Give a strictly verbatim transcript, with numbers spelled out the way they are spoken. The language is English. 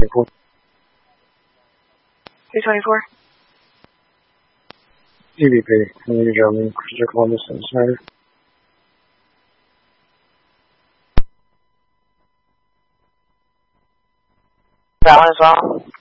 twenty-four. two twenty-four. E V P, can you join me, Christopher Columbus and Snyder? That one as well.